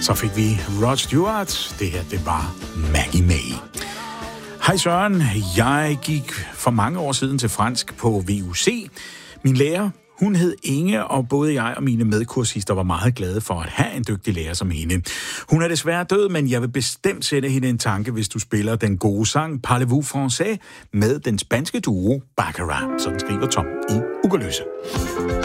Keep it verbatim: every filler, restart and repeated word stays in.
Så fik vi Rod Stewart. Det her, det var Maggie May. Hej Søren. Jeg gik for mange år siden til fransk på V U C. Min lærer, hun hed Inge, og både jeg og mine medkursister var meget glade for at have en dygtig lærer som hende. Hun er desværre død, men jeg vil bestemt sætte hende en tanke, hvis du spiller den gode sang Parlez-vous français med den spanske duo Baccarat. Sådan skriver Tom i Ugerløse.